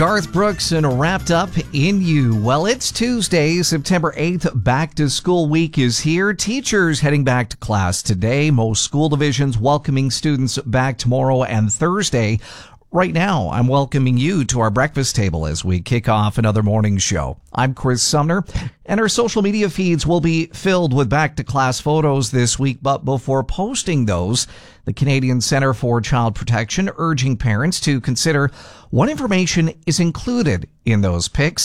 Garth Brooks and Wrapped Up in You. Well, it's Tuesday, September 8th. Back to school week is here. Teachers heading back to class today. Most school divisions welcoming students back tomorrow and Thursday. Right now, I'm welcoming you to our breakfast table as we kick off another morning show. I'm Chris Sumner, and our social media feeds will be filled with back-to-class photos this week. But before posting those, the Canadian Centre for Child Protection urging parents to consider what information is included in those pics.